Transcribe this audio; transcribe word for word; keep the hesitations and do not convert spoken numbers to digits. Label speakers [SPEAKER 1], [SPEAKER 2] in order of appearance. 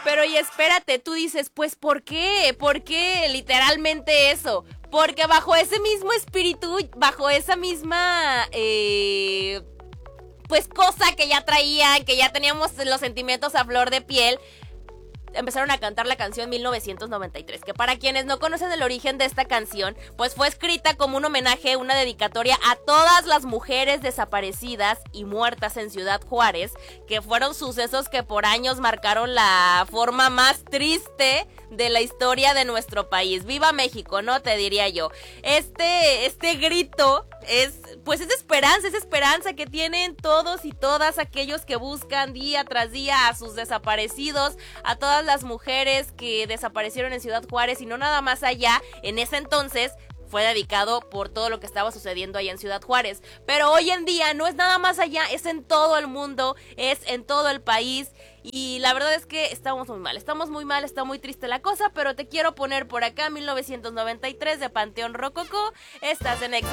[SPEAKER 1] Pero y espérate, tú dices, pues ¿por qué? ¿Por qué literalmente eso? Porque bajo ese mismo espíritu, bajo esa misma... Eh, pues cosa que ya traían, que ya teníamos los sentimientos a flor de piel, empezaron a cantar la canción mil novecientos noventa y tres, que para quienes no conocen el origen de esta canción, pues fue escrita como un homenaje, una dedicatoria a todas las mujeres desaparecidas y muertas en Ciudad Juárez, que fueron sucesos que por años marcaron la forma más triste de la historia de nuestro país. ¡Viva México!, ¿no? Te diría yo. Este, este grito es, pues es esperanza, es esperanza que tienen todos y todas aquellos que buscan día tras día a sus desaparecidos, a todas las mujeres que desaparecieron en Ciudad Juárez y no nada más allá. En ese entonces fue dedicado por todo lo que estaba sucediendo allá en Ciudad Juárez, pero hoy en día no es nada más allá, es en todo el mundo, es en todo el país. Y la verdad es que estamos muy mal, estamos muy mal, está muy triste la cosa, pero te quiero poner por acá mil novecientos noventa y tres de Panteón Rococó. Estás en Exa